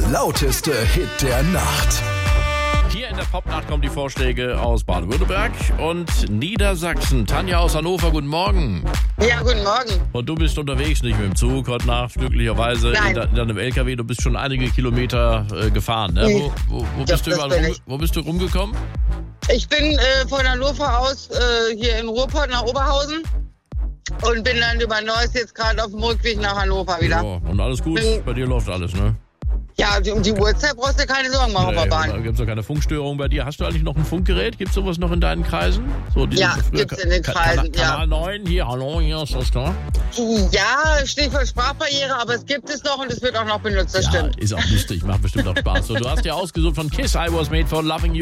lauteste Hit der Nacht. Hier in der Popnacht kommen die Vorschläge aus Baden-Württemberg und Niedersachsen. Tanja aus Hannover, guten Morgen. Ja, guten Morgen. Und du bist unterwegs, nicht mit dem Zug heute Nacht, glücklicherweise Nein. in deinem LKW. Du bist schon einige Kilometer gefahren. Ne? Wo bist du rumgekommen? Ich bin von Hannover aus hier in Ruhrpott nach Oberhausen und bin dann über Neuss jetzt gerade auf dem Rückweg nach Hannover wieder. Ja, und alles gut? Bei dir läuft alles, ne? Ja, um die Uhrzeit brauchst du keine Sorgen machen auf der Bahn. Gibt es doch keine Funkstörung bei dir? Hast du eigentlich noch ein Funkgerät? Gibt es sowas noch in deinen Kreisen? So, Ja, gibt's in den Kreisen, ja. Kanal 9, hier, hallo, hier ist das da. Ja, Stichwort Sprachbarriere, aber es gibt es noch und es wird auch noch benutzt, das Ja, stimmt. ist auch lustig, macht bestimmt auch Spaß. So, du hast ja ausgesucht von Kiss, I Was Made for Loving You.